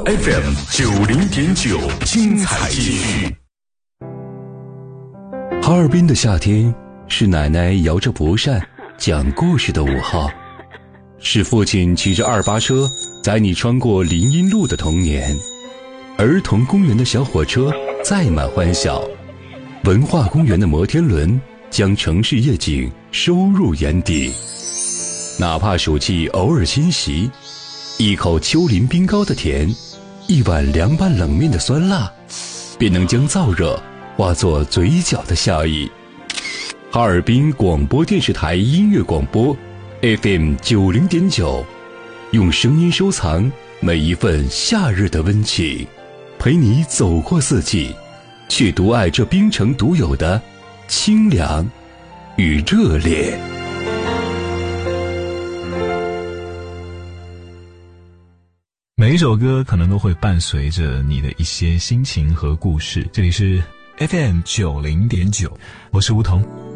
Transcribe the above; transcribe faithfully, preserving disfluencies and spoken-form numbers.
F M 九零点九，精彩继续。 哈尔滨的夏天是奶奶摇着蒲扇讲故事的午后，是父亲骑着二八车载你穿过林荫路的童年，儿童公园的小火车载满欢笑，文化公园的摩天轮将城市夜景收入眼底。哪怕暑气偶尔侵袭，一口丘陵冰糕的甜，一碗凉拌冷面的酸辣，便能将燥热化作嘴角的笑意。哈尔滨广播电视台音乐广播 F M 九零点九，用声音收藏每一份夏日的温情，陪你走过四季，去独爱这冰城独有的清凉与热烈。 每一首歌可能都会伴随着你的一些心情和故事。这里是 F M 九零点九，我是梧桐。